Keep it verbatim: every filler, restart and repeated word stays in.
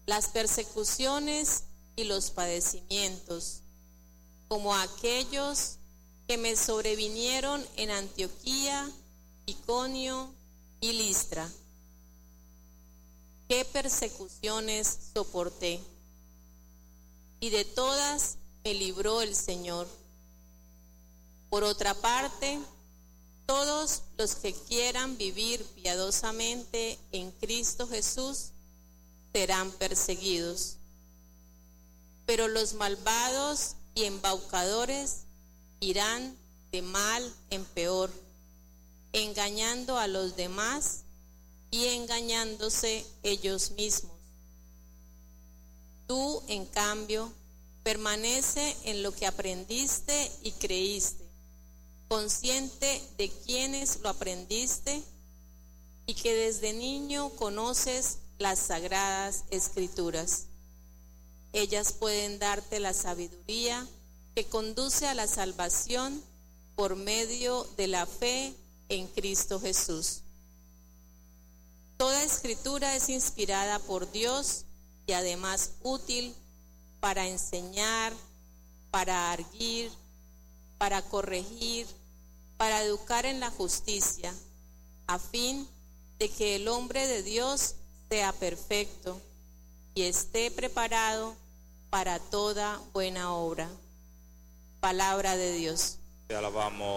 las persecuciones y los padecimientos, como aquellos que me sobrevinieron en Antioquía, Iconio y Listra. ¿Qué persecuciones soporté? Y de todas me libró el Señor. Por otra parte, todos los que quieran vivir piadosamente en Cristo Jesús serán perseguidos. Pero los malvados y embaucadores irán de mal en peor, engañando a los demás y engañándose ellos mismos. Tú, en cambio, permanece en lo que aprendiste y creíste, consciente de quiénes lo aprendiste y que desde niño conoces las sagradas escrituras. Ellas pueden darte la sabiduría que conduce a la salvación por medio de la fe en Cristo Jesús. Toda escritura es inspirada por Dios y además útil para enseñar, para arguir, para corregir, para educar en la justicia, a fin de que el hombre de Dios sea perfecto y esté preparado para toda buena obra. Palabra de Dios. Te alabamos.